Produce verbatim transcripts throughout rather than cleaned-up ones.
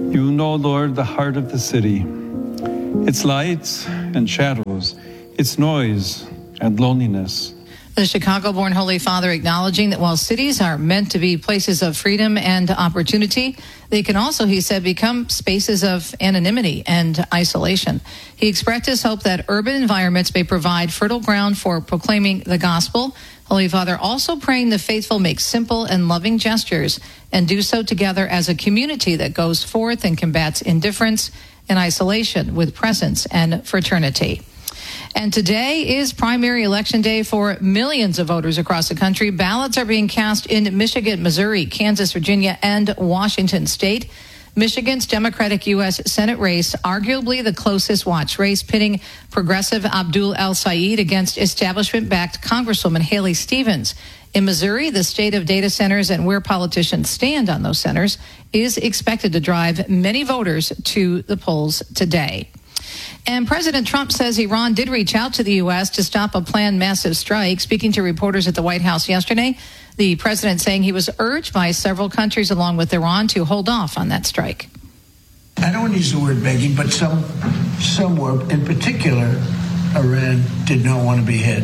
You know, Lord, the heart of the city, its lights and shadows, its noise and loneliness. The Chicago-born Holy Father acknowledging that while cities are meant to be places of freedom and opportunity, they can also, he said, become spaces of anonymity and isolation. He expressed his hope that urban environments may provide fertile ground for proclaiming the gospel. Holy Father also praying the faithful make simple and loving gestures and do so together as a community that goes forth and combats indifference and isolation with presence and fraternity. And today is primary election day for millions of voters across the country. Ballots are being cast in Michigan, Missouri, Kansas, Virginia, and Washington state. Michigan's Democratic U S Senate race, arguably the closest watch race, pitting progressive Abdul El-Sayed against establishment-backed Congresswoman Haley Stevens. In Missouri, the state of data centers and where politicians stand on those centers is expected to drive many voters to the polls today. And President Trump says Iran did reach out to the U S to stop a planned massive strike. Speaking to reporters at the White House yesterday, the president saying he was urged by several countries along with Iran to hold off on that strike. I don't want to use the word begging, but some, some were, in particular, Iran did not want to be hit.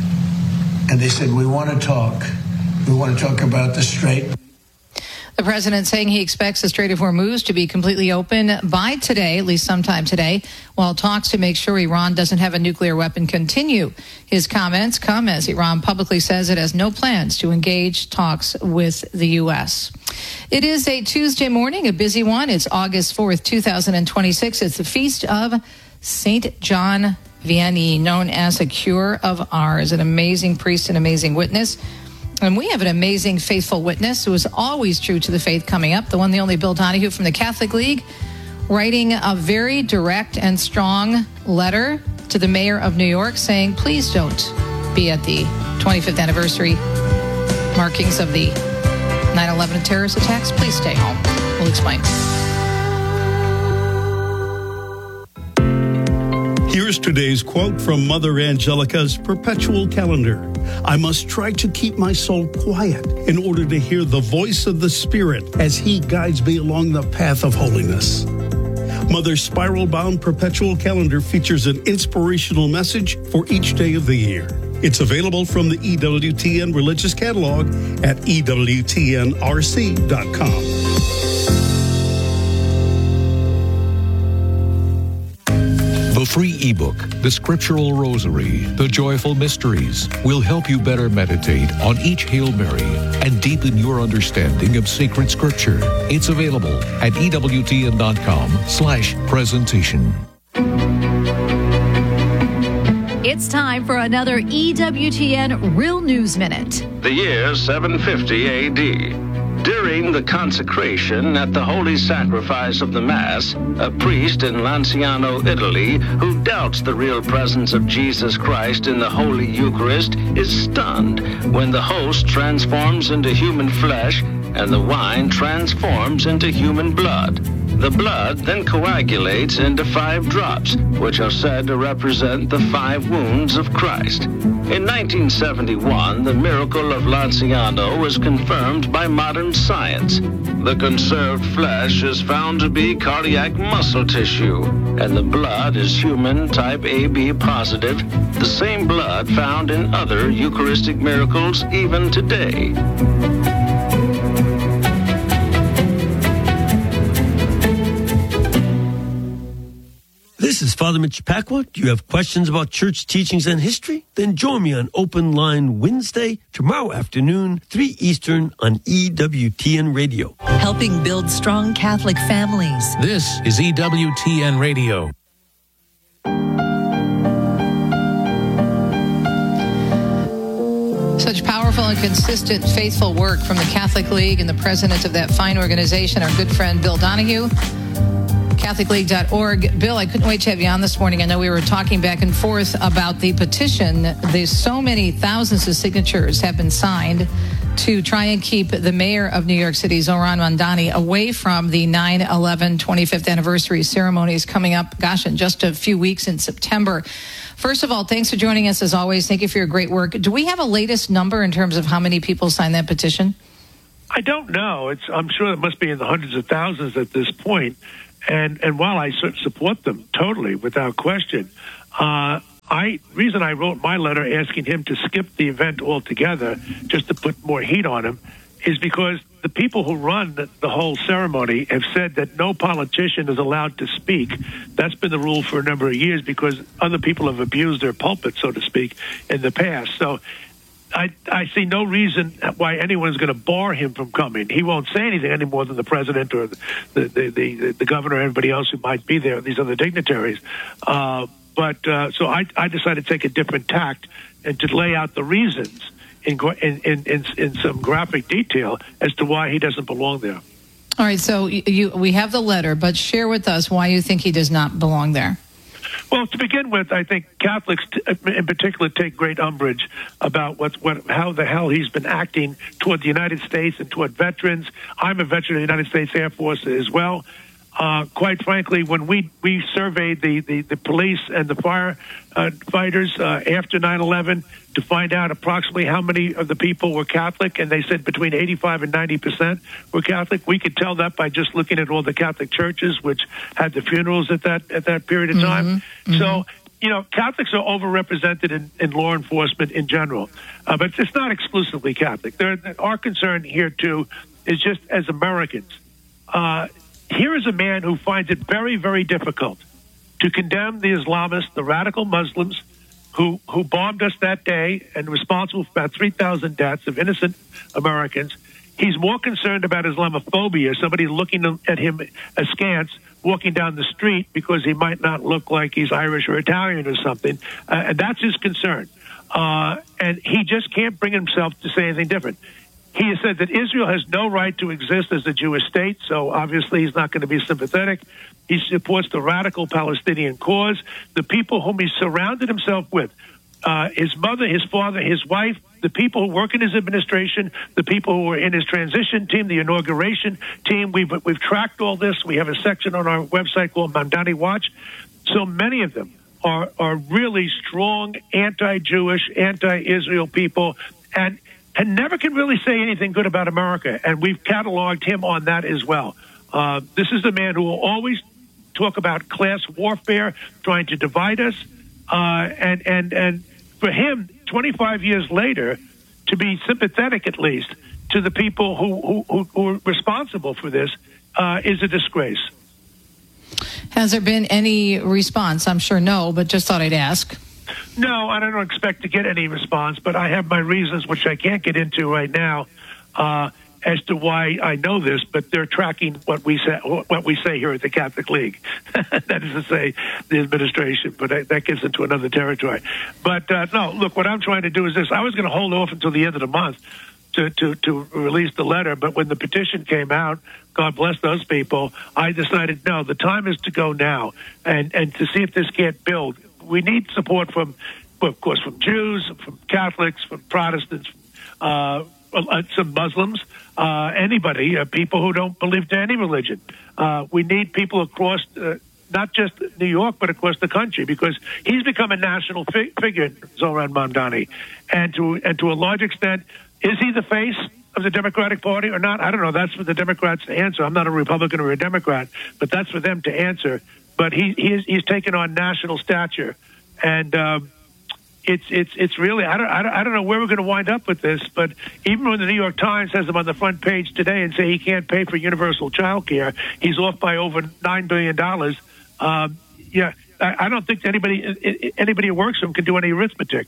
And they said, we want to talk. We want to talk about the Strait. The president saying he expects the Strait of Hormuz to be completely open by today, at least sometime today, while talks to make sure Iran doesn't have a nuclear weapon continue. His comments come as Iran publicly says it has no plans to engage talks with the U S. It is a Tuesday morning, a busy one. It's August fourth, two thousand twenty-six. It's the feast of Saint John Vianney, known as a cure of ours, an amazing priest, an amazing witness. And we have an amazing faithful witness who is always true to the faith coming up, the one, the only Bill Donahue from the Catholic League, writing a very direct and strong letter to the mayor of New York saying, please don't be at the twenty-fifth anniversary markings of the nine eleven terrorist attacks. Please stay home. We'll explain. Here's today's quote from Mother Angelica's perpetual calendar. I must try to keep my soul quiet in order to hear the voice of the Spirit as He guides me along the path of holiness. Mother's spiral-bound perpetual calendar features an inspirational message for each day of the year. It's available from the E W T N Religious Catalog at E W T N R C dot com. The free ebook, The Scriptural Rosary, The Joyful Mysteries, will help you better meditate on each Hail Mary and deepen your understanding of sacred Scripture. It's available at E W T N dot com slash presentation. It's time for another E W T N Real News Minute. The year seven fifty A D. During the consecration at the Holy Sacrifice of the Mass, a priest in Lanciano, Italy, who doubts the real presence of Jesus Christ in the Holy Eucharist, is stunned when the host transforms into human flesh and the wine transforms into human blood. The blood then coagulates into five drops, which are said to represent the five wounds of Christ. In nineteen seventy-one, the miracle of Lanciano was confirmed by modern science. The conserved flesh is found to be cardiac muscle tissue, and the blood is human type A B positive, the same blood found in other Eucharistic miracles even today. This is Father Mitch Pacwa. Do you have questions about church teachings and history? Then join me on Open Line Wednesday, tomorrow afternoon, three Eastern on E W T N Radio. Helping build strong Catholic families. This is E W T N Radio. Such powerful and consistent, faithful work from the Catholic League and the president of that fine organization, our good friend Bill Donahue. Catholic League dot org. Bill, I couldn't wait to have you on this morning. I know we were talking back and forth about the petition. There's so many thousands of signatures have been signed to try and keep the mayor of New York City, Zohran Mamdani, away from the nine eleven twenty-fifth anniversary ceremonies coming up, gosh, in just a few weeks in September. First of all, thanks for joining us as always. Thank you for your great work. Do we have a latest number in terms of how many people signed that petition? I don't know. It's I'm sure it must be in the hundreds of thousands at this point. And and while I support them totally, without question, uh, I reason I wrote my letter asking him to skip the event altogether, just to put more heat on him, is because the people who run the, the whole ceremony have said that no politician is allowed to speak. That's been the rule for a number of years because other people have abused their pulpit, so to speak, in the past. So I, I see no reason why anyone's going to bar him from coming. He won't say anything any more than the president or the the, the, the governor or anybody else who might be there, these other dignitaries. Uh, but uh, so I, I decided to take a different tact and to lay out the reasons in, in, in, in, in some graphic detail as to why he doesn't belong there. All right, so you, we have the letter, but share with us why you think he does not belong there. Well, to begin with, I think Catholics in particular take great umbrage about what, what, how the hell he's been acting toward the United States and toward veterans. I'm a veteran of the United States Air Force as well. Uh, quite frankly, when we, we surveyed the, the, the police and the fire uh, fighters uh, after nine eleven to find out approximately how many of the people were Catholic, and they said between eighty-five and ninety percent were Catholic. We could tell that by just looking at all the Catholic churches, which had the funerals at that at that period of time. Mm-hmm. Mm-hmm. So, you know, Catholics are overrepresented in, in law enforcement in general, uh, but it's not exclusively Catholic. They're, our concern here, too, is just as Americans. Uh, Here is a man who finds it very, very difficult to condemn the Islamists, the radical Muslims, who, who bombed us that day and responsible for about three thousand deaths of innocent Americans. He's more concerned about Islamophobia, somebody looking at him askance, walking down the street because he might not look like he's Irish or Italian or something. Uh, and that's his concern. Uh, and he just can't bring himself to say anything different. He has said that Israel has no right to exist as a Jewish state, so obviously he's not going to be sympathetic. He supports the radical Palestinian cause, the people whom he surrounded himself with, uh, his mother, his father, his wife, the people who work in his administration, the people who were in his transition team, the inauguration team. We've, we've tracked all this. We have a section on our website called Mamdani Watch. So many of them are, are really strong anti-Jewish, anti-Israel people, and and never can really say anything good about America, and we've cataloged him on that as well. Uh, this is the man who will always talk about class warfare, trying to divide us, uh, and and and for him, twenty-five years later, to be sympathetic at least to the people who who, who are responsible for this uh, is a disgrace. Has there been any response? I'm sure no, but just thought I'd ask. No, I don't expect to get any response, but I have my reasons, which I can't get into right now, uh, as to why I know this. But they're tracking what we say, what we say here at the Catholic League. That is to say, the administration. But that gets into another territory. But uh, no, look, what I'm trying to do is this: I was going to hold off until the end of the month to, to to release the letter, but when the petition came out, God bless those people, I decided no, the time is to go now, and and to see if this can't build. We need support from, well, of course, from Jews, from Catholics, from Protestants, uh, some Muslims, uh, anybody, uh, people who don't believe to any religion. Uh, we need people across, uh, not just New York, but across the country, because he's become a national fi- figure, Zohran Mamdani. And to, and to a large extent, is he the face of the Democratic Party or not? I don't know. That's for the Democrats to answer. I'm not a Republican or a Democrat, but that's for them to answer. But he he's, he's taken on national stature, and um, it's it's it's really I don't, I don't I don't know where we're going to wind up with this. But even when the New York Times has him on the front page today and say he can't pay for universal child care, he's off by over nine billion dollars. Um, yeah, I, I don't think anybody anybody who works for him can do any arithmetic.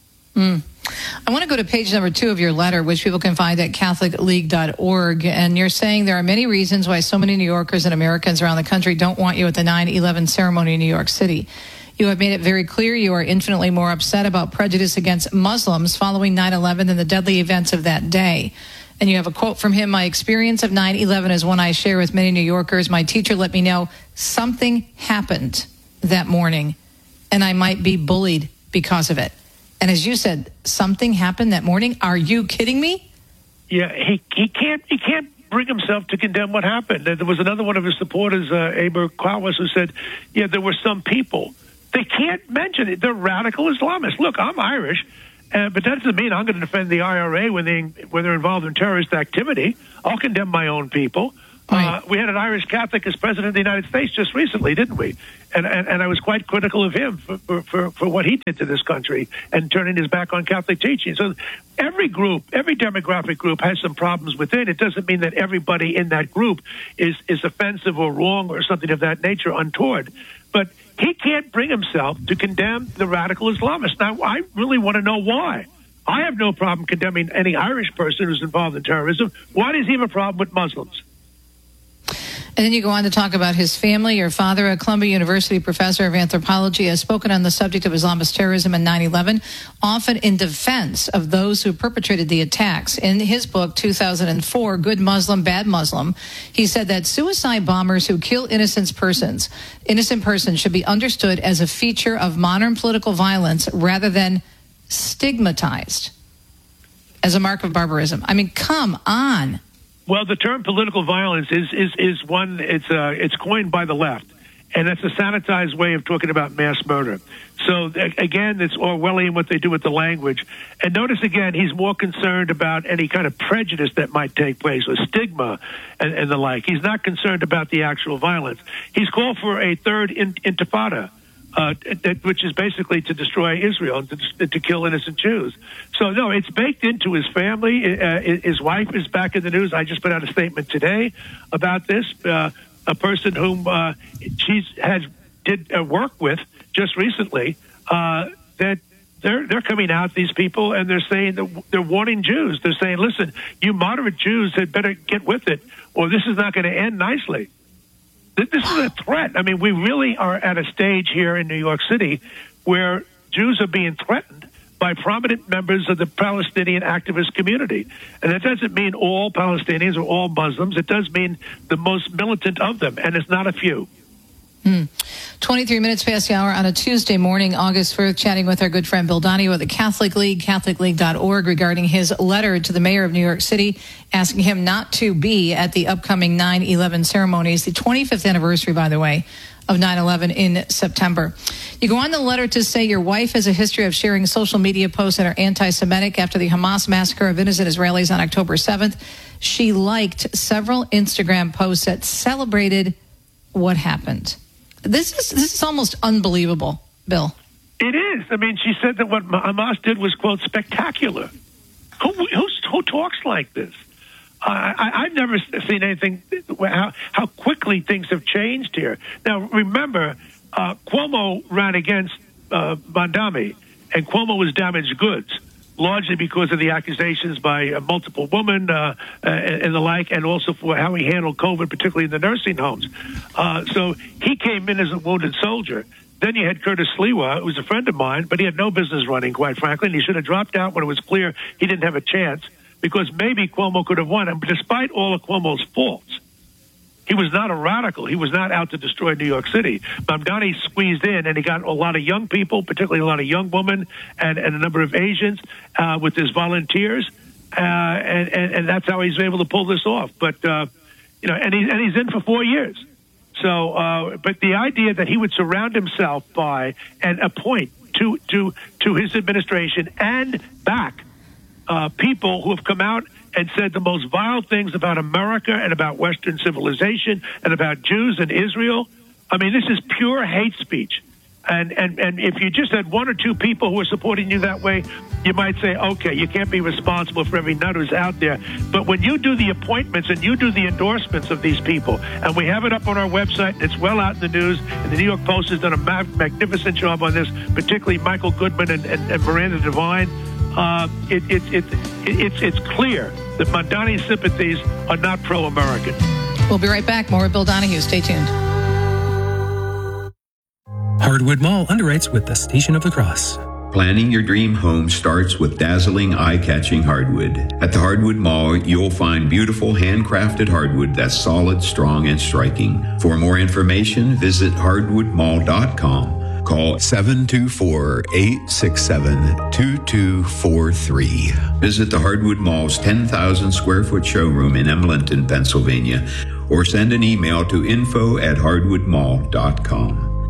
Mm. I want to go to page number two of your letter, which people can find at catholic league dot org. And you're saying there are many reasons why so many New Yorkers and Americans around the country don't want you at the nine eleven ceremony in New York City. You have made it very clear you are infinitely more upset about prejudice against Muslims following nine eleven than the deadly events of that day. And you have a quote from him: "My experience of nine eleven is one I share with many New Yorkers. My teacher let me know something happened that morning, and I might be bullied because of it." And as you said, something happened that morning. Are you kidding me? Yeah, he he can't he can't bring himself to condemn what happened. There was another one of his supporters, uh, Aber Klaus, who said, "Yeah, there were some people." They can't mention it. They're radical Islamists. Look, I'm Irish, Uh, but that doesn't mean I'm going to defend the I R A when, they, when they're involved in terrorist activity. I'll condemn my own people. Uh, we had an Irish Catholic as president of the United States just recently, didn't we? And and, and I was quite critical of him for, for, for, for what he did to this country and turning his back on Catholic teaching. So every group, every demographic group has some problems within. It doesn't mean that everybody in that group is, is offensive or wrong or something of that nature, untoward. But he can't bring himself to condemn the radical Islamists. Now, I really want to know why. I have no problem condemning any Irish person who's involved in terrorism. Why does he have a problem with Muslims? And then you go on to talk about his family. Your father, a Columbia University professor of anthropology, has spoken on the subject of Islamist terrorism and nine eleven, often in defense of those who perpetrated the attacks. In his book, two thousand four, Good Muslim, Bad Muslim, he said that suicide bombers who kill innocent persons, innocent persons should be understood as a feature of modern political violence rather than stigmatized as a mark of barbarism. I mean, come on. Well, the term political violence is is, is one, it's uh, it's coined by the left, and that's a sanitized way of talking about mass murder. So, again, it's Orwellian what they do with the language. And notice, again, he's more concerned about any kind of prejudice that might take place or stigma and, and the like. He's not concerned about the actual violence. He's called for a third in, intifada. Uh, that, which is basically to destroy Israel and to, to kill innocent Jews. So, no, it's baked into his family. Uh, his wife is back in the news. I just put out a statement today about this. Uh, a person whom uh, she has did uh, work with just recently, uh, that they're they're coming out, these people, and they're saying that they're warning Jews. They're saying, listen, you moderate Jews had better get with it, or this is not going to end nicely. This is a threat. I mean, we really are at a stage here in New York City where Jews are being threatened by prominent members of the Palestinian activist community. And that doesn't mean all Palestinians or all Muslims. It does mean the most militant of them, and it's not a few. Hmm. twenty-three minutes past the hour on a Tuesday morning, August first, chatting with our good friend Bill Donahue of the Catholic League, catholic league dot org, regarding his letter to the mayor of New York City, asking him not to be at the upcoming nine eleven ceremonies, the twenty-fifth anniversary, by the way, of nine eleven in September. You go on the letter to say your wife has a history of sharing social media posts that are anti-Semitic after the Hamas massacre of innocent Israelis on October seventh. She liked several Instagram posts that celebrated what happened. This is this is almost unbelievable, Bill. It is. I mean, she said that what Hamas did was, quote, spectacular. Who who, who talks like this? Uh, I, I've never seen anything, how, how quickly things have changed here. Now, remember, uh, Cuomo ran against uh, Mondami, and Cuomo was damaged goods, largely because of the accusations by uh, multiple women uh, uh, and, and the like, and also for how he handled COVID, particularly in the nursing homes. Uh, so he came in as a wounded soldier. Then you had Curtis Sliwa, who was a friend of mine, but he had no business running, quite frankly, and he should have dropped out when it was clear he didn't have a chance, because maybe Cuomo could have won. And despite all of Cuomo's faults, he was not a radical. He was not out to destroy New York City. Mamdani squeezed in, and he got a lot of young people, particularly a lot of young women and, and a number of Asians uh, with his volunteers, uh, and, and, and that's how he's able to pull this off. But, uh, you know, and, he, and he's in for four years. So, uh, but the idea that he would surround himself by and appoint to, to, to his administration and back uh, people who have come out and said the most vile things about America and about Western civilization and about Jews and Israel. I mean, this is pure hate speech. And, and, and if you just had one or two people who are supporting you that way, you might say, okay, you can't be responsible for every nut who's out there. But when you do the appointments and you do the endorsements of these people, and we have it up on our website, it's well out in the news, and the New York Post has done a ma- magnificent job on this, particularly Michael Goodman and, and, and Miranda Devine. Uh, it, it, it, it, it's, it's clear that Mondani's sympathies are not pro-American. We'll be right back. More with Bill Donahue. Stay tuned. Hardwood Mall underwrites with the Station of the Cross. Planning your dream home starts with dazzling, eye-catching hardwood. At the Hardwood Mall, you'll find beautiful handcrafted hardwood that's solid, strong, and striking. For more information, visit hardwood mall dot com. Call seven two four, eight six seven, two two four three. Visit the Hardwood Mall's ten thousand square foot showroom in Emlenton, Pennsylvania, or send an email to info at hardwood mall dot com.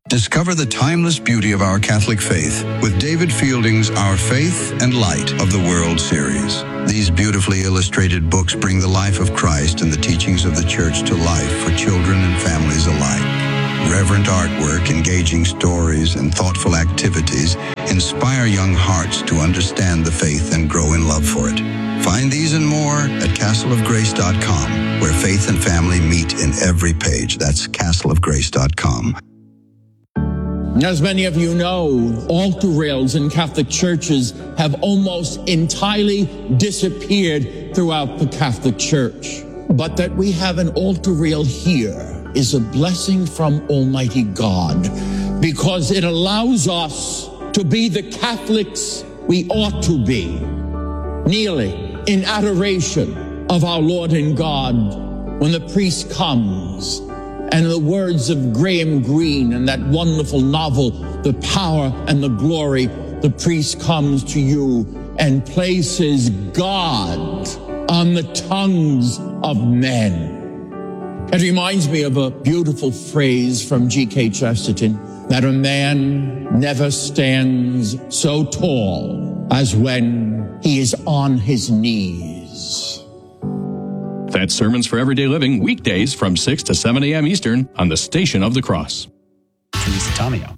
Discover the timeless beauty of our Catholic faith with David Fielding's Our Faith and Light of the World series. These beautifully illustrated books bring the life of Christ and the teachings of the Church to life for children and families alike. Reverent artwork, engaging stories, and thoughtful activities inspire young hearts to understand the faith and grow in love for it. Find these and more at castle of grace dot com, where faith and family meet in every page. That's castle of grace dot com. As many of you know, altar rails in Catholic churches have almost entirely disappeared throughout the Catholic Church. But that we have an altar rail here is a blessing from Almighty God, because it allows us to be the Catholics we ought to be, kneeling in adoration of our Lord and God when the priest comes. And in the words of Graham Greene in that wonderful novel, The Power and the Glory, the priest comes to you and places God on the tongues of men. It reminds me of a beautiful phrase from G K Chesterton, that a man never stands so tall as when he is on his knees. That's Sermons for Everyday Living, weekdays from six to seven a.m. Eastern on the Station of the Cross. Teresa Tomeo.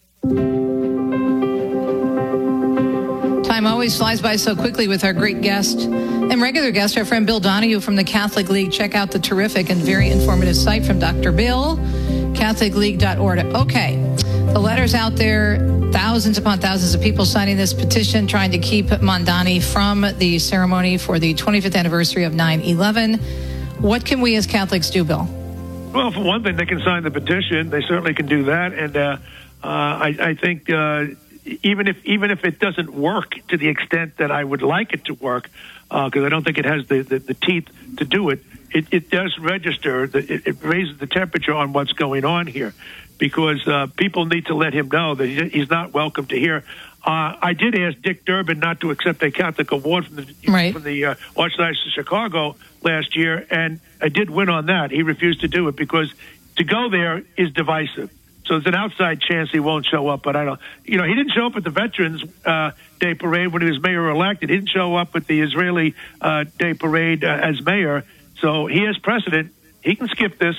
Time always flies by so quickly with our great guest and regular guest, our friend Bill Donahue from the Catholic League. Check out the terrific and very informative site from Doctor Bill, catholic league dot org. Okay, the letter's out there. Thousands upon thousands of people signing this petition trying to keep Mamdani from the ceremony for the twenty-fifth anniversary of nine eleven. What can we as Catholics do, Bill? Well, for one thing, they can sign the petition. They certainly can do that. And uh, uh, I, I think uh, even if even if it doesn't work to the extent that I would like it to work, because uh, I don't think it has the, the, the teeth to do it, it, it does register. The, it, it raises the temperature on what's going on here. Because uh, people need to let him know that he's not welcome to here. Uh, I did ask Dick Durbin not to accept a Catholic award from the right. from the uh, Archdiocese of Chicago last year, and I did win on that. He refused to do it because to go there is divisive. So there's an outside chance he won't show up. But I don't, you know, he didn't show up at the Veterans uh, Day Parade when he was mayor elected. He didn't show up at the Israeli uh, Day Parade uh, as mayor. So he has precedent. He can skip this.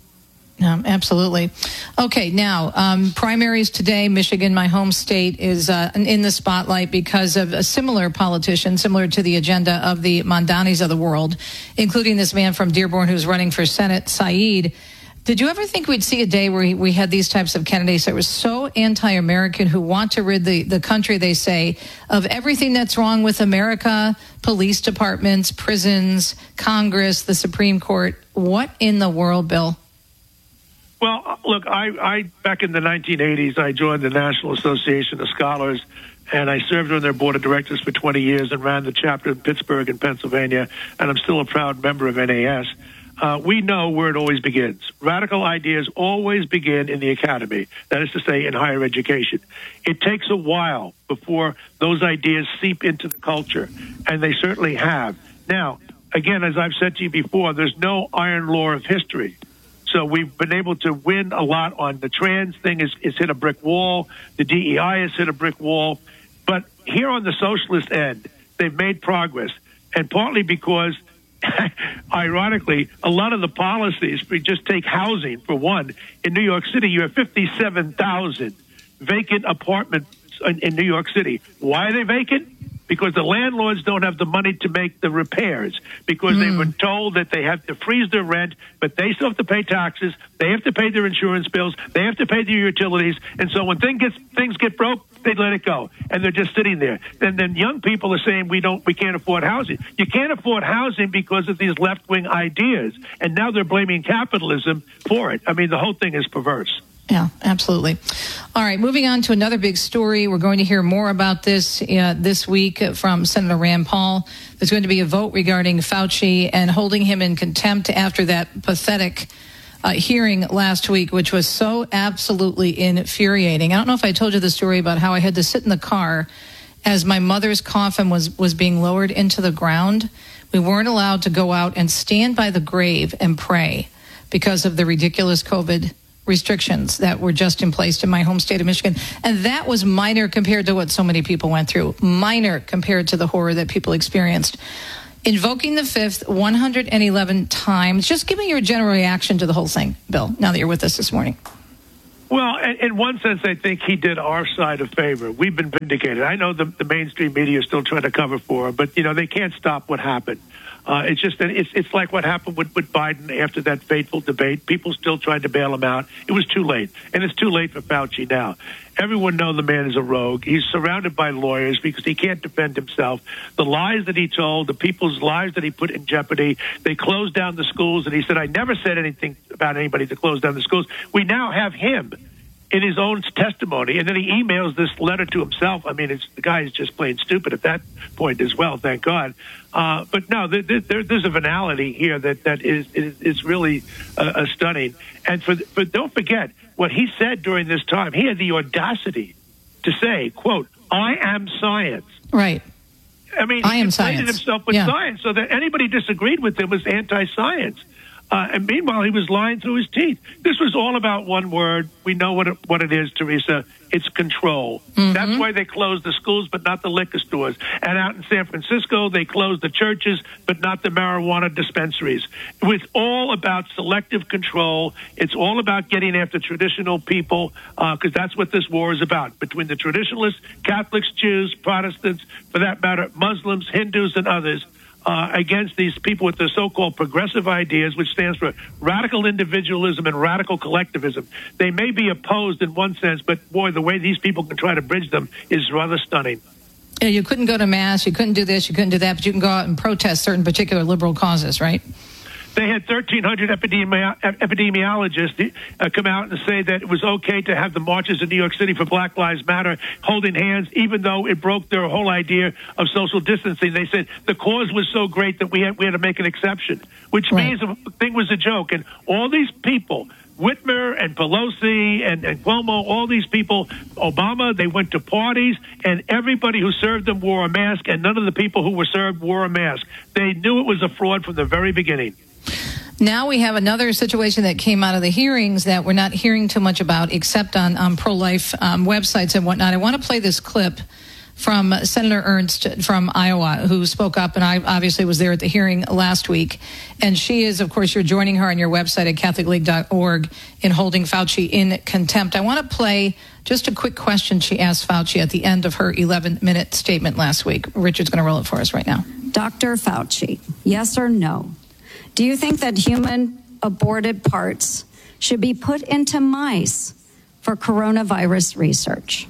Um, absolutely. Okay, now, um, primaries today, Michigan, my home state, is uh, in the spotlight because of a similar politician, similar to the agenda of the Mamdanis of the world, including this man from Dearborn who's running for Senate, Saeed. Did you ever think we'd see a day where we had these types of candidates that were so anti-American, who want to rid the, the country, they say, of everything that's wrong with America, police departments, prisons, Congress, the Supreme Court? What in the world, Bill? Well, look, I, I back in the nineteen eighties, I joined the National Association of Scholars, and I served on their board of directors for twenty years and ran the chapter in Pittsburgh in Pennsylvania, and I'm still a proud member of N A S. Uh, we know where it always begins. Radical ideas always begin in the academy, that is to say, in higher education. It takes a while before those ideas seep into the culture, and they certainly have. Now, again, as I've said to you before, there's no iron law of history. So we've been able to win a lot on the trans thing. Is is hit a brick wall. The D E I has hit a brick wall. But here on the socialist end, they've made progress, and partly because, ironically, a lot of the policies, we just take housing for one. In New York City, you have fifty-seven thousand vacant apartments in, in New York City. Why are they vacant? Because the landlords don't have the money to make the repairs, because mm. they've been told that they have to freeze their rent, but they still have to pay taxes, they have to pay their insurance bills, they have to pay their utilities, and so when things get, things get broke, they let it go, and they're just sitting there. And then young people are saying we don't, we can't afford housing. You can't afford housing because of these left-wing ideas, and now they're blaming capitalism for it. I mean, the whole thing is perverse. Yeah, absolutely. All right, moving on to another big story. We're going to hear more about this uh, this week from Senator Rand Paul. There's going to be a vote regarding Fauci and holding him in contempt after that pathetic uh, hearing last week, which was so absolutely infuriating. I don't know if I told you the story about how I had to sit in the car as my mother's coffin was, was being lowered into the ground. We weren't allowed to go out and stand by the grave and pray because of the ridiculous COVID restrictions that were just in place in my home state of Michigan. And that was minor compared to what so many people went through, minor compared to the horror that people experienced. Invoking the fifth one hundred eleven times. Just give me your general reaction to the whole thing, Bill, now that you're with us this morning. Well, in one sense, I think he did our side a favor. We've been vindicated. I know the, the mainstream media is still trying to cover for him, but, you know, they can't stop what happened. Uh, it's just that it's, it's like what happened with, with Biden after that fateful debate. People still tried to bail him out. It was too late, and it's too late for Fauci now. Everyone knows the man is a rogue. He's surrounded by lawyers because he can't defend himself. The lies that he told, the people's lives that he put in jeopardy, they closed down the schools, and he said, I never said anything about anybody to close down the schools. We now have him in his own testimony, and then he emails this letter to himself. I mean, it's, the guy is just plain stupid at that point as well, thank God. Uh, but no, there, there, there's a venality here that, that is, is, is really uh, uh, stunning. And for, for don't forget, what he said during this time, he had the audacity to say, quote, I am science. Right. I mean, I he am conflated science. himself with Yeah. science so that anybody disagreed with him was anti-science. Uh, and meanwhile, he was lying through his teeth. This was all about one word. We know what it, what it is, Teresa. It's control. Mm-hmm. That's why they closed the schools, but not the liquor stores. And out in San Francisco, they closed the churches, but not the marijuana dispensaries. It was all about selective control. It's all about getting after traditional people, because uh, that's what this war is about, between the traditionalists, Catholics, Jews, Protestants, for that matter, Muslims, Hindus, and others. Uh, against these people with their so-called progressive ideas, which stands for radical individualism and radical collectivism. They may be opposed in one sense, but boy, the way these people can try to bridge them is rather stunning. Yeah, you couldn't go to mass, you couldn't do this, you couldn't do that, but you can go out and protest certain particular liberal causes, right? They had thirteen hundred epidemi- epidemiologists uh, come out and say that it was okay to have the marches in New York City for Black Lives Matter holding hands, even though it broke their whole idea of social distancing. They said the cause was so great that we had, we had to make an exception, which right. means the thing was a joke. And all these people, Whitmer and Pelosi and, and Cuomo, all these people, Obama, they went to parties, and everybody who served them wore a mask, and none of the people who were served wore a mask. They knew it was a fraud from the very beginning. Now we have another situation that came out of the hearings that we're not hearing too much about, except on um, pro-life um, websites and whatnot. I want to play this clip from Senator Ernst from Iowa, who spoke up, and I obviously was there at the hearing last week. And she is, of course, you're joining her on your website at catholic league dot org in holding Fauci in contempt. I want to play just a quick question she asked Fauci at the end of her eleven-minute statement last week. Richard's going to roll it for us right now. Doctor Fauci, yes or no? Do you think that human aborted parts should be put into mice for coronavirus research?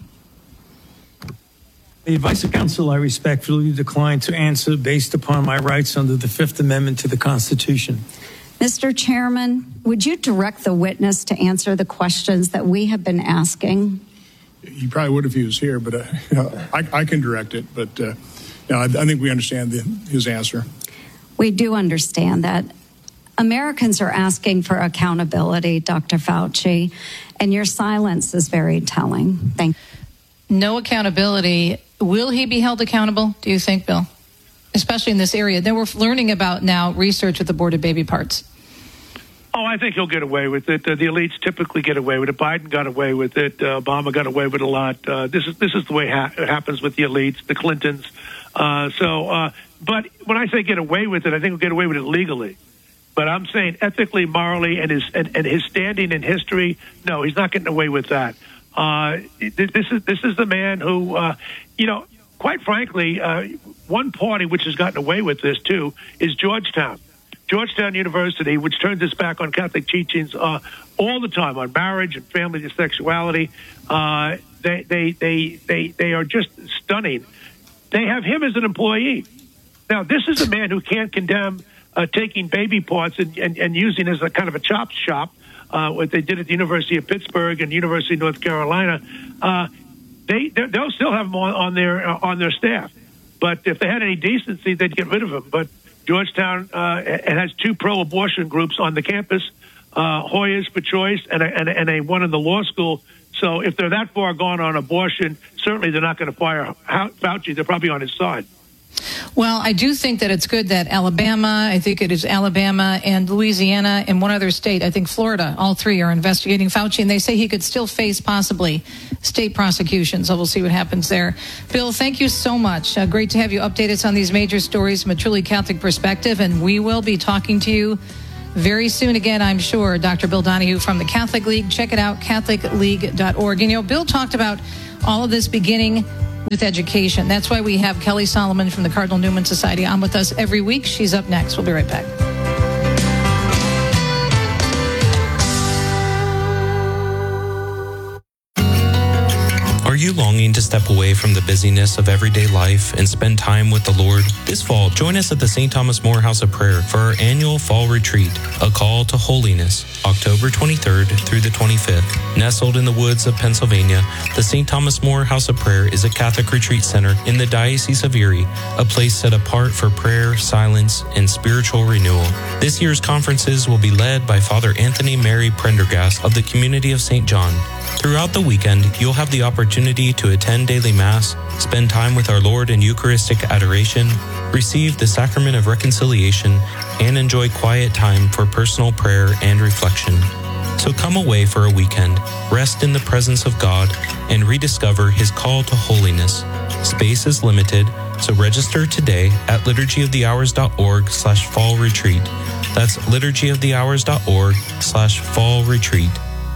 The advice of counsel, I respectfully decline to answer based upon my rights under the Fifth Amendment to the Constitution. Mister Chairman, would you direct the witness to answer the questions that we have been asking? He probably would if he was here, but uh, you know, I, I can direct it. But uh, you know, I, I think we understand the, his answer. We do understand that. Americans are asking for accountability, Doctor Fauci, and your silence is very telling. Thank you. No accountability. Will he be held accountable, do you think, Bill? Especially in this area. Then we're learning about now research with aborted baby parts. Oh, I think he'll get away with it. Uh, the elites typically get away with it. Biden got away with it. Uh, Obama got away with it a lot. Uh, this is this is the way ha- it happens with the elites, the Clintons. Uh, so, uh, but when I say get away with it, I think he'll get away with it legally. But I'm saying ethically, morally, and his and, and his standing in history, no, he's not getting away with that. Uh, this is this is the man who, uh, you know, quite frankly, uh, one party which has gotten away with this too is Georgetown. Georgetown University, which turns its back on Catholic teachings uh, all the time on marriage and family and sexuality. Uh, they, they, they, they, they are just stunning. They have him as an employee. Now, this is a man who can't condemn uh, taking baby parts and, and, and using as a kind of a chop shop, uh, what they did at the University of Pittsburgh and University of North Carolina. Uh, they, they'll still have him on, on their uh, on their staff. But if they had any decency, they'd get rid of him. But Georgetown uh, it has two pro-abortion groups on the campus, uh, Hoyas for Choice and a, and, a, and a one in the law school. So if they're that far gone on abortion, certainly they're not going to fire Fauci. They're probably on his side. Well, I do think that it's good that Alabama, I think it is Alabama and Louisiana and one other state, I think Florida, all three are investigating Fauci, and they say he could still face possibly state prosecution. So we'll see what happens there. Bill, thank you so much. Uh, great to have you update us on these major stories from a truly Catholic perspective, and we will be talking to you very soon again, I'm sure. Doctor Bill Donohue from the Catholic League. Check it out, catholic league dot org. And, you know, Bill talked about all of this beginning with education. That's why we have Kelly Solomon from the Cardinal Newman Society on with us every week. She's up next. We'll be right back. Are you longing to step away from the busyness of everyday life and spend time with the Lord? This fall, join us at the Saint Thomas More House of Prayer for our annual Fall Retreat, A Call to Holiness, October twenty-third through the twenty-fifth. Nestled in the woods of Pennsylvania, the Saint Thomas More House of Prayer is a Catholic retreat center in the Diocese of Erie, a place set apart for prayer, silence, and spiritual renewal. This year's conferences will be led by Father Anthony Mary Prendergast of the Community of Saint John. Throughout the weekend, you'll have the opportunity to attend daily Mass, spend time with our Lord in Eucharistic adoration, receive the Sacrament of Reconciliation, and enjoy quiet time for personal prayer and reflection. So come away for a weekend, rest in the presence of God, and rediscover His call to holiness. Space is limited, so register today at liturgy of the hours dot org slash fall retreat. That's liturgy of the hours dot org slash fall retreat.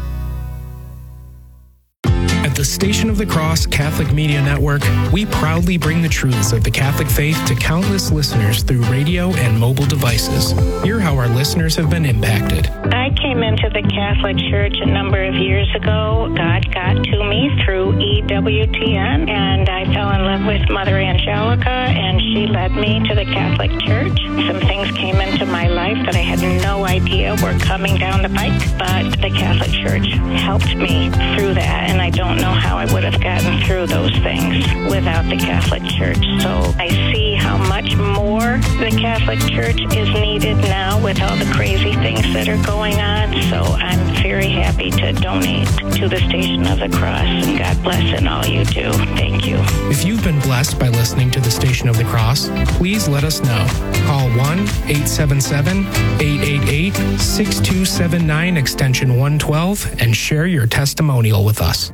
At the Station of the Cross Catholic Media Network, we proudly bring the truths of the Catholic faith to countless listeners through radio and mobile devices. Hear how our listeners have been impacted. I came into the Catholic Church a number of years ago. God got to me through E W T N, and I fell in love with Mother Angelica, and she led me to the Catholic Church. Some things came into my life that I had no idea were coming down the pike, but the Catholic Church helped me through that, and I don't know how I would have gotten through those things without the Catholic Church. So I see how much more the Catholic Church is needed now with all the crazy things that are going on. So I'm very happy to donate to the Station of the Cross, and God bless in all you do. Thank you. If you've been blessed by listening to the Station of the Cross, please let us know. Call one eight seven seven, eight eight eight, six two seven nine extension one twelve and share your testimonial with us.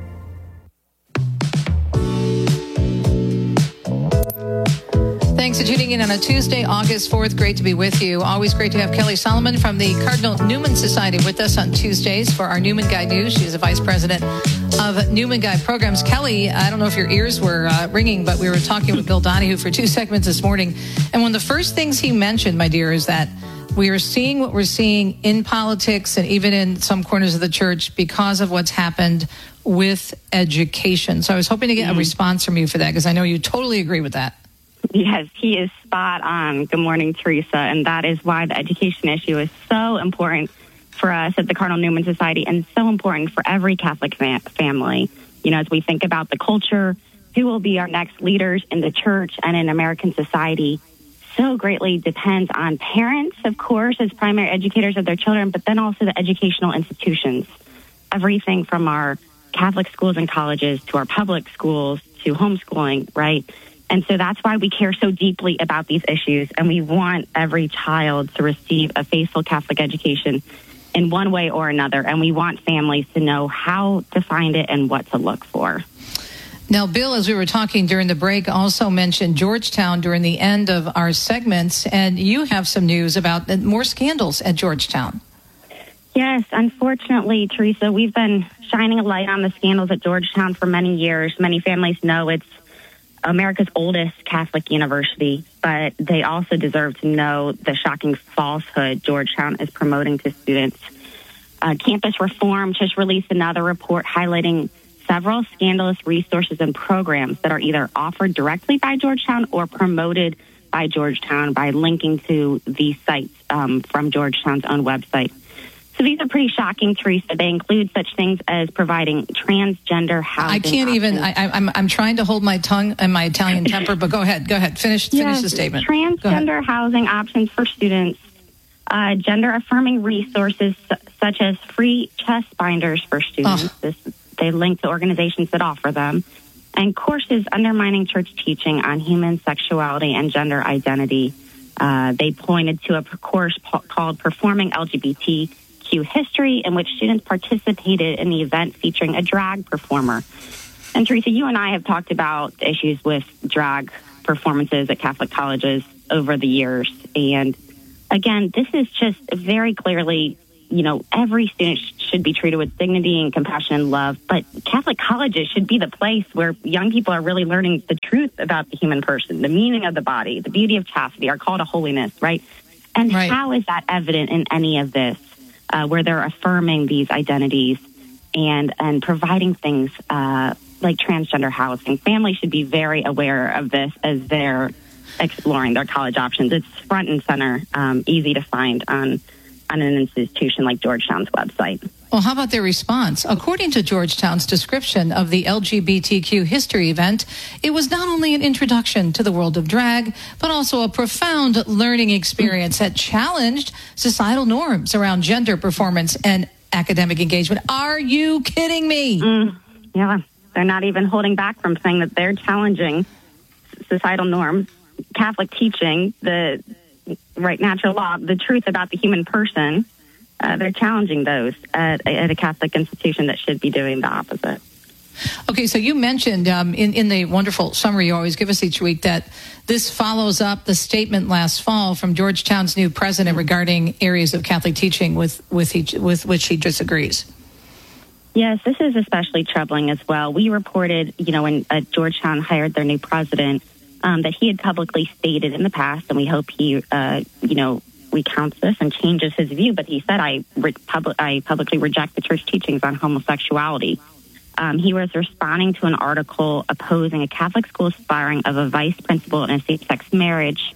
Thanks for tuning in on a Tuesday, August fourth. Great to be with you. Always great to have Kelly Solomon from the Cardinal Newman Society with us on Tuesdays for our Newman Guide News. She's the Vice President of Newman Guide Programs. Kelly, I don't know if your ears were uh, ringing, but we were talking with Bill Donohue for two segments this morning. And one of the first things he mentioned, my dear, is that we are seeing what we're seeing in politics and even in some corners of the church because of what's happened with education. So I was hoping to get mm-hmm. a response from you for that, because I know you totally agree with that. Yes, he is spot on. Good morning, Teresa. And that is why the education issue is so important for us at the Cardinal Newman Society, and so important for every Catholic fa- family. You know, as we think about the culture, who will be our next leaders in the church and in American society, so greatly depends on parents, of course, as primary educators of their children, but then also the educational institutions. Everything from our Catholic schools and colleges to our public schools to homeschooling, right? And so that's why we care so deeply about these issues, and we want every child to receive a faithful Catholic education in one way or another, and we want families to know how to find it and what to look for. Now, Bill, as we were talking during the break, also mentioned Georgetown during the end of our segments, and you have some news about more scandals at Georgetown. Yes, unfortunately, Teresa, we've been shining a light on the scandals at Georgetown for many years. Many families know it's America's oldest Catholic university, but they also deserve to know the shocking falsehood Georgetown is promoting to students. Uh, Campus Reform just released another report highlighting several scandalous resources and programs that are either offered directly by Georgetown or promoted by Georgetown by linking to these sites um, from Georgetown's own website. So these are pretty shocking, Teresa. They include such things as providing transgender housing. I can't options. even, I, I'm I'm trying to hold my tongue and my Italian temper, but go ahead, go ahead. Finish, finish yes, the statement. Transgender housing options for students, uh, gender-affirming resources su- such as free chest binders for students. Oh. This, they link to organizations that offer them. and courses undermining church teaching on human sexuality and gender identity. Uh, they pointed to a course po- called Performing L G B T Q History, in which students participated in the event featuring a drag performer. And Teresa, you and I have talked about issues with drag performances at Catholic colleges over the years. And again, this is just very clearly, you know, every student sh- should be treated with dignity and compassion and love. But Catholic colleges should be the place where young people are really learning the truth about the human person, the meaning of the body, the beauty of chastity, our call to holiness, right? And right. How is that evident in any of this, uh, where they're affirming these identities and, and providing things uh, like transgender housing? Families should be very aware of this as they're exploring their college options. It's front and center, um, easy to find on on an institution like Georgetown's website. Well, how about their response? According to Georgetown's description of the L G B T Q history event, it was not only an introduction to the world of drag, but also a profound learning experience that challenged societal norms around gender performance and academic engagement. Are you kidding me? Mm, yeah, they're not even holding back from saying that they're challenging societal norms, Catholic teaching, the right natural law, the truth about the human person. Uh, they're challenging those at, at a Catholic institution that should be doing the opposite. Okay, so you mentioned um, in, in the wonderful summary you always give us each week that this follows up the statement last fall from Georgetown's new president regarding areas of Catholic teaching with, with, each, with which he disagrees. Yes, this is especially troubling as well. We reported, you know, when uh, Georgetown hired their new president, um, that he had publicly stated in the past, and we hope he, uh, you know, recounts this and changes his view, but he said, I, re- pub- I publicly reject the church teachings on homosexuality. Um, he was responding to an article opposing a Catholic school aspiring of a vice principal in a same-sex marriage,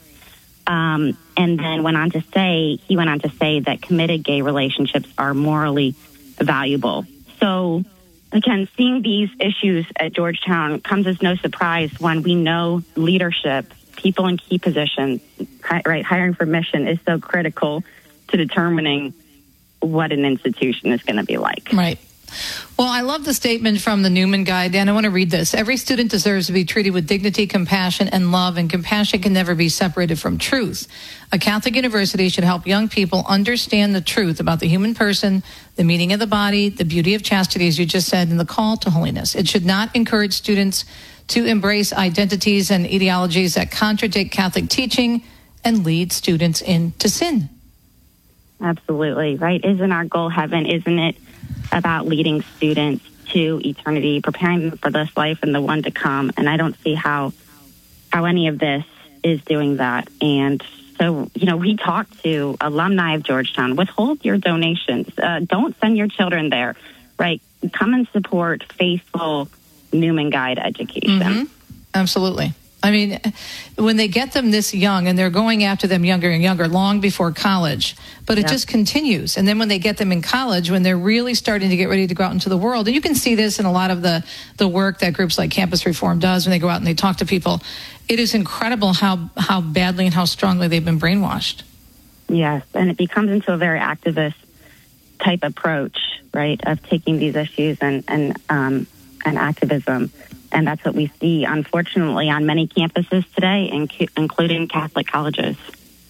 um, and then went on to say, he went on to say that committed gay relationships are morally valuable. So, again, seeing these issues at Georgetown comes as no surprise when we know leadership, people in key positions, right, hiring for mission is so critical to determining what an institution is going to be like. Right. Well, I love the statement from the Newman Guide, and I want to read this. Every student deserves to be treated with dignity, compassion, and love, and compassion can never be separated from truth. A Catholic university should help young people understand the truth about the human person, the meaning of the body, the beauty of chastity, as you just said, and the call to holiness. It should not encourage students to embrace identities and ideologies that contradict Catholic teaching and lead students into sin. Absolutely, right? Isn't our goal heaven? Isn't it about leading students to eternity, preparing them for this life and the one to come? And I don't see how how any of this is doing that. And so, you know, we talk to alumni of Georgetown, withhold your donations. Uh, don't send your children there, right? Come and support faithful Newman Guide education. Mm-hmm. Absolutely. I mean, when they get them this young, and they're going after them younger and younger, long before college, but it yeah. just continues. And then when they get them in college, when they're really starting to get ready to go out into the world, and you can see this in a lot of the, the work that groups like Campus Reform does when they go out and they talk to people, it is incredible how, how badly and how strongly they've been brainwashed. Yes, and it becomes into a very activist type approach, right, of taking these issues and, and, um, and activism. And that's what we see, unfortunately, on many campuses today, including Catholic colleges.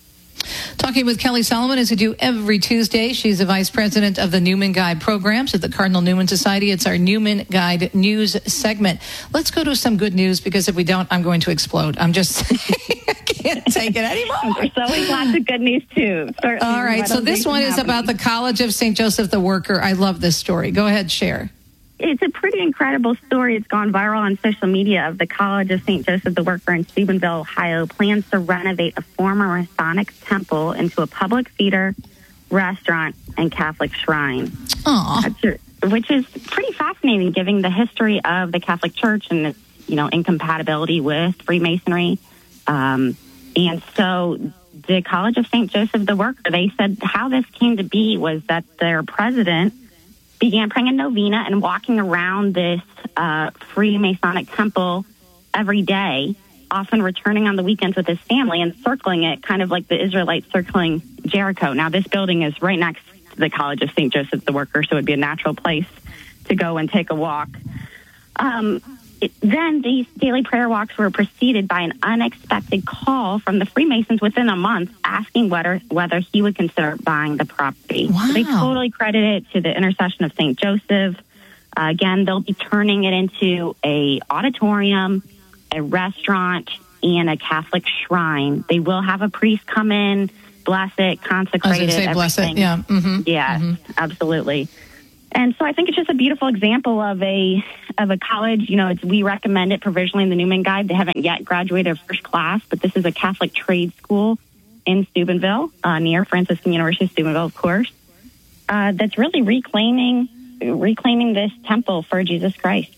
Talking with Kelly Solomon, as we do every Tuesday. She's the vice president of the Newman Guide programs at the Cardinal Newman Society. It's our Newman Guide news segment. Let's go to some good news, because if we don't, I'm going to explode. I'm just saying, I can't take it anymore. There's always lots of good news, too. Certainly. All right, so this one is happening. About the College of Saint Joseph the Worker. I love this story. Go ahead, share. It's a pretty incredible story. It's gone viral on social media. Of the College of Saint Joseph the Worker in Steubenville, Ohio, plans to renovate a former Masonic temple into a public theater, restaurant, and Catholic shrine. Aww. Which is pretty fascinating, given the history of the Catholic Church and its, you know, incompatibility with Freemasonry. Um, and so the College of Saint Joseph the Worker, they said how this came to be was that their president began praying a novena and walking around this uh, Freemasonic temple every day, often returning on the weekends with his family and circling it, kind of like the Israelites circling Jericho. Now, this building is right next to the College of Saint Joseph the Worker, so it would be a natural place to go and take a walk. Um, it, then these daily prayer walks were preceded by an unexpected call from the Freemasons within a month asking whether whether he would consider buying the property. Wow. So they totally credit it to the intercession of Saint Joseph. Uh, again, they'll be turning it into a auditorium, a restaurant, and a Catholic shrine. They will have a priest come in, bless it, consecrate I was it, gonna say bless it, everything. yeah. Mm-hmm. Yeah, Mm-hmm. absolutely. And so I think it's just a beautiful example of a of a college. You know, it's, we recommend it provisionally in the Newman Guide. They haven't yet graduated first class, but this is a Catholic trade school in Steubenville, uh, near Franciscan University of Steubenville, of course, uh, that's really reclaiming reclaiming this temple for Jesus Christ.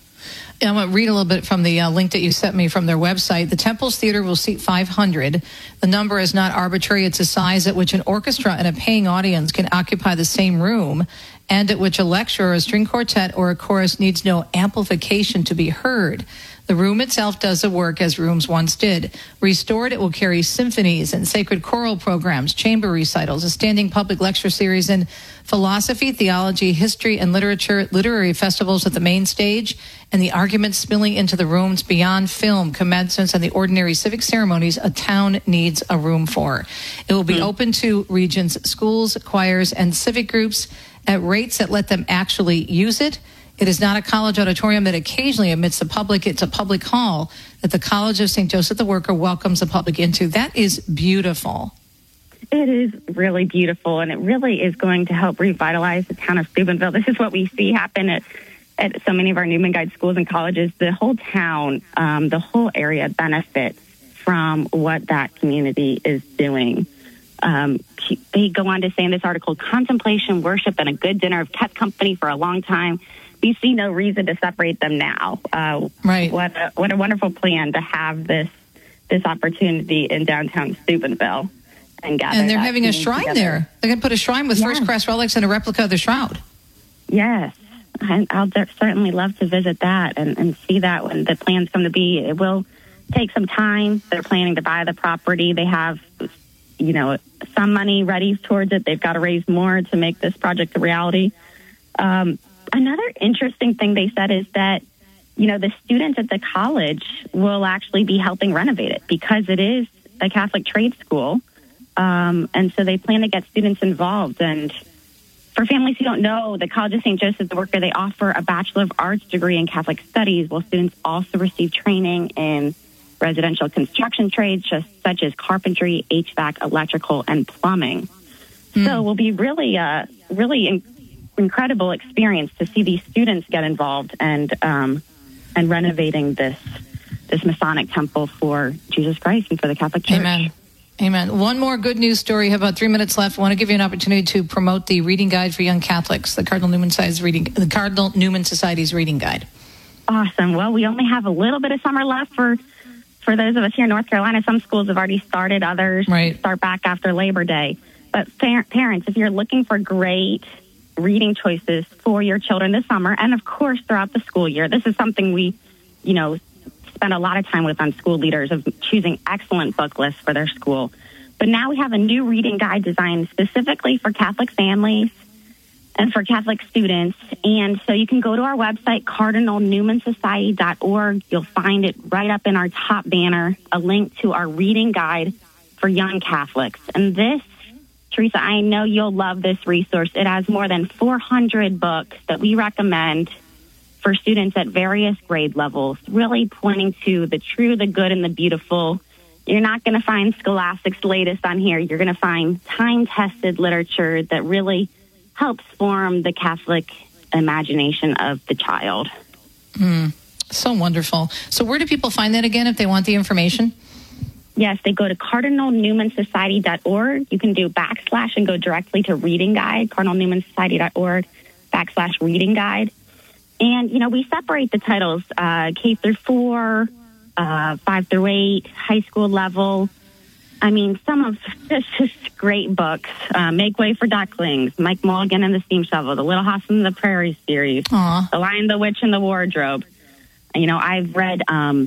I want to read a little bit from the uh, link that you sent me from their website. The Temple's Theater will seat five hundred. The number is not arbitrary. It's a size at which an orchestra and a paying audience can occupy the same room, and at which a lecturer, a string quartet, or a chorus needs no amplification to be heard. The room itself does the work as rooms once did. Restored, it will carry symphonies and sacred choral programs, chamber recitals, a standing public lecture series in philosophy, theology, history, and literature, literary festivals at the main stage, and the arguments spilling into the rooms beyond film, commencements, and the ordinary civic ceremonies a town needs a room for. It will be mm. open to regions, schools, choirs, and civic groups at rates that let them actually use it. It is not a college auditorium that occasionally admits the public. It's a public hall that the College of Saint Joseph the Worker welcomes the public into. That is beautiful. It is really beautiful, and it really is going to help revitalize the town of Steubenville. This is what we see happen at, at so many of our Newman Guide schools and colleges. The whole town, um, the whole area benefits from what that community is doing. Um, they go on to say in this article, contemplation, worship, and a good dinner have kept company for a long time. We see no reason to separate them now. Uh, right. What a, what a wonderful plan to have this this opportunity in downtown Steubenville and gather. And they're having a shrine together. there. They're going to put a shrine with Yes. first class relics and a replica of the shroud. Yes. And I'll de- certainly love to visit that and, and see that when the plans come to be. It will take some time. They're planning to buy the property. They have, you know, some money ready towards it. They've got to raise more to make this project a reality. Um, another interesting thing they said is that, you know, the students at the college will actually be helping renovate it because it is a Catholic trade school. Um, and so they plan to get students involved. And for families who don't know, the College of Saint Joseph the Worker, they offer a Bachelor of Arts degree in Catholic Studies, while students also receive training in residential construction trades, just such as carpentry, H V A C, electrical, and plumbing. Mm. So it will be really, uh, really in- incredible experience to see these students get involved and um, and renovating this this Masonic temple for Jesus Christ and for the Catholic Church. Amen. Amen. One more good news story. Have about three minutes left. I want to give you an opportunity to promote the reading guide for young Catholics, the Cardinal Newman Society's reading, the Cardinal Newman Society's reading guide. Awesome. Well, we only have a little bit of summer left for for those of us here in North Carolina. Some schools have already started. Others right. start back after Labor Day. But par- parents, if you're looking for great reading choices for your children this summer, and of course throughout the school year, this is something we, you know, spend a lot of time with on school leaders of choosing excellent book lists for their school. But now we have a new reading guide designed specifically for Catholic families and for Catholic students. And so you can go to our website, cardinal newman society dot org. You'll find it right up in our top banner, a link to our reading guide for young Catholics. And this, Teresa, I know you'll love this resource. It has more than four hundred books that we recommend for students at various grade levels, really pointing to the true, the good, and the beautiful. You're not going to find Scholastic's latest on here. You're going to find time-tested literature that really helps form the Catholic imagination of the child. Mm, so wonderful. So where do people find that again if they want the information? Yes, they go to cardinal newman society dot org. You can do backslash and go directly to reading guide, cardinal newman society dot org backslash reading guide. And, you know, we separate the titles, uh, K through four, uh, five through eight, high school level. I mean, some of this just great books. Uh, Make Way for Ducklings, Mike Mulligan and the Steam Shovel, The Little House on the Prairie series, Aww. The Lion, the Witch, and the Wardrobe. You know, I've read, um,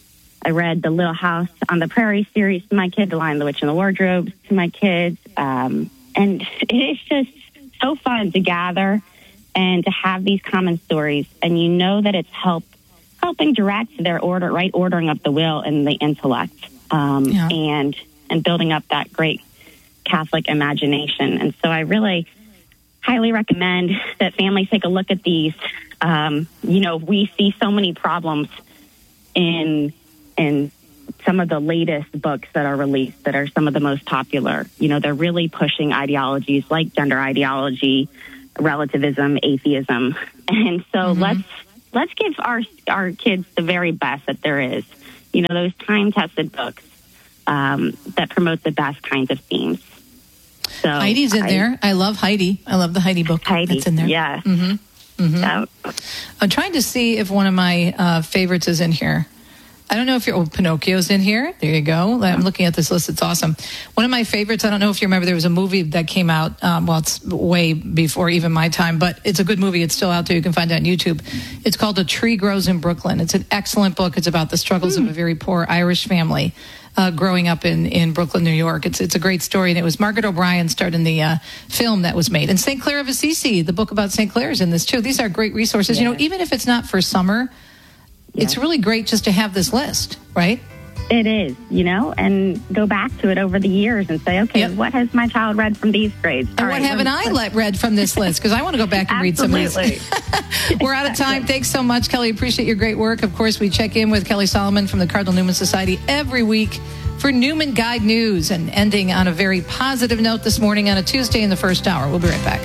I read The Little House on the Prairie series to my kid, The Lion, the Witch, and the Wardrobe to my kids. Um, and it's just so fun to gather and to have these common stories. And you know that it's helped helping direct their order, right ordering of the will and the intellect, um, yeah. and and building up that great Catholic imagination. And so I really highly recommend that families take a look at these. Um, you know, we see so many problems in in some of the latest books that are released that are some of the most popular. You know, they're really pushing ideologies like gender ideology, relativism, atheism. And so mm-hmm. let's let's give our our kids the very best that there is. You know, those time-tested books um, that promote the best kinds of themes. So Heidi's in I, there. I love Heidi. I love the Heidi book. Heidi, that's in there. Yeah. Mm-hmm. Mm-hmm. So, I'm trying to see if one of my uh, favorites is in here. I don't know if you're, oh, Pinocchio's in here. There you go. I'm looking at this list. It's awesome. One of my favorites, I don't know if you remember, there was a movie that came out, um, well, it's way before even my time, but it's a good movie. It's still out there. You can find it on YouTube. It's called A Tree Grows in Brooklyn. It's an excellent book. It's about the struggles mm. of a very poor Irish family uh, growing up in, in Brooklyn, New York. It's it's a great story, and it was Margaret O'Brien starred in the uh, film that was made. And Saint Clair of Assisi, the book about Saint Clair, is in this too. These are great resources. Yeah. You know, even if it's not for summer, yeah. it's really great just to have this list, right? It is, you know, and go back to it over the years and say, okay, yep. what has my child read from these grades? And All what right, haven't I let read from this list? Because I want to go back and read some of these. We're out of time. Thanks so much, Kelly. Appreciate your great work. Of course, we check in with Kelly Solomon from the Cardinal Newman Society every week for Newman Guide News, and ending on a very positive note this morning on a Tuesday in the first hour. We'll be right back.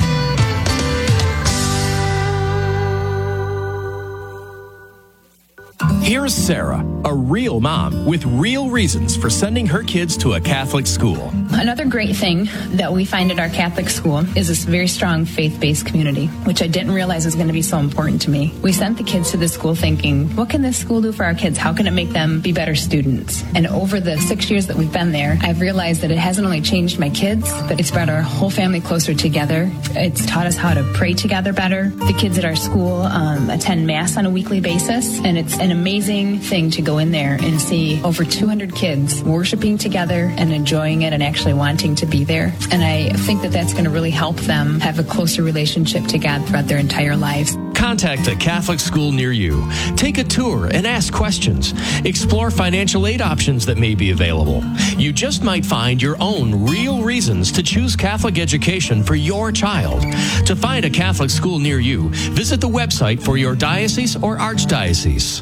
Here's Sarah, a real mom with real reasons for sending her kids to a Catholic school. Another great thing that we find at our Catholic school is this very strong faith-based community, which I didn't realize was going to be so important to me. We sent the kids to this school thinking, what can this school do for our kids? How can it make them be better students? And over the six years that we've been there, I've realized that it hasn't only changed my kids, but it's brought our whole family closer together. It's taught us how to pray together better. The kids at our school um, attend Mass on a weekly basis, and it's an amazing Amazing thing to go in there and see over two hundred kids worshiping together and enjoying it and actually wanting to be there. And I think that that's going to really help them have a closer relationship to God throughout their entire lives. Contact a Catholic school near you. Take a tour and ask questions. Explore financial aid options that may be available. You just might find your own real reasons to choose Catholic education for your child. To find a Catholic school near you, visit the website for your diocese or archdiocese.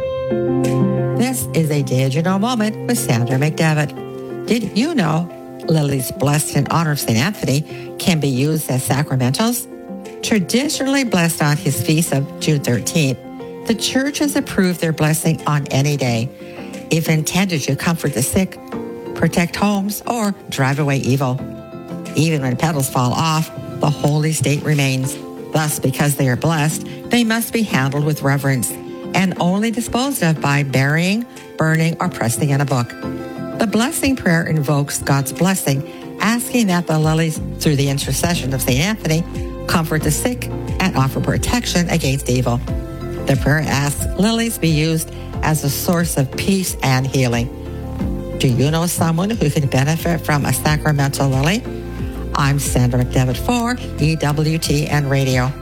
This is a Did You Know moment with Sandra McDevitt. Did you know lilies blessed in honor of Saint Anthony can be used as sacramentals? Traditionally blessed on his feast of June thirteenth, the Church has approved their blessing on any day, if intended to comfort the sick, protect homes, or drive away evil. Even when petals fall off, the holy state remains. Thus, because they are blessed, they must be handled with reverence and only disposed of by burying, burning, or pressing in a book. The blessing prayer invokes God's blessing, asking that the lilies, through the intercession of Saint Anthony, comfort the sick and offer protection against evil. The prayer asks lilies be used as a source of peace and healing. Do you know someone who can benefit from a sacramental lily? I'm Sandra McDevitt for E W T N Radio.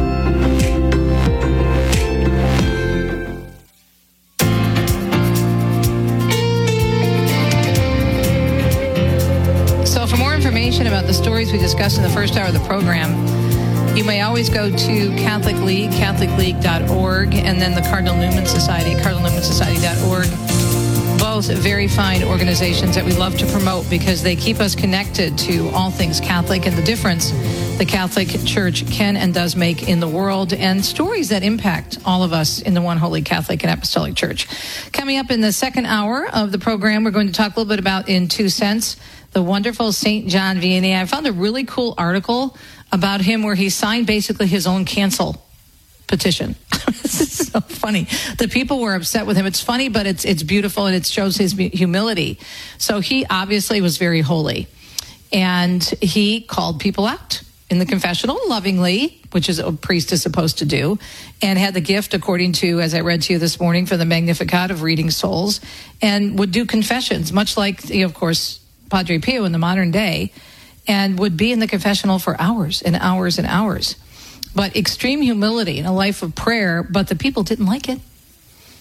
About the stories we discussed in the first hour of the program, you may always go to Catholic League, catholic league dot org, and then the Cardinal Newman Society, cardinal newman society dot org. Both very fine organizations that we love to promote because they keep us connected to all things Catholic and the difference the Catholic Church can and does make in the world, and stories that impact all of us in the one holy Catholic and Apostolic Church. Coming up in the second hour of the program, we're going to talk a little bit about, in two cents, the wonderful Saint John Vianney. I found a really cool article about him where he signed basically his own cancel petition. This is so funny. The people were upset with him. It's funny, but it's it's beautiful, and it shows his humility. So he obviously was very holy, and he called people out in the confessional lovingly, which is a priest is supposed to do, and had the gift, according to, as I read to you this morning, for the Magnificat, of reading souls, and would do confessions, much like, you know, of course, Padre Pio in the modern day, and would be in the confessional for hours and hours and hours. But extreme humility and a life of prayer, but the people didn't like it.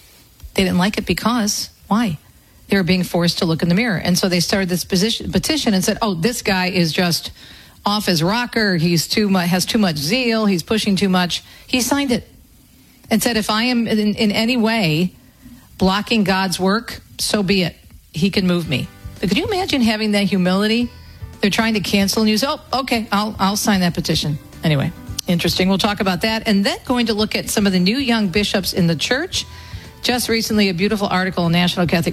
They didn't like it because, why? They were being forced to look in the mirror. And so they started this position, petition and said, oh, this guy is just off his rocker. He's too much, has too much zeal. He's pushing too much. He signed it and said, if I am in, in any way blocking God's work, so be it. He can move me. But could you imagine having that humility? They're trying to cancel news. Oh, okay, I'll I'll sign that petition. Anyway, interesting. We'll talk about that. And then going to look at some of the new young bishops in the church. Just recently, a beautiful article in National Catholic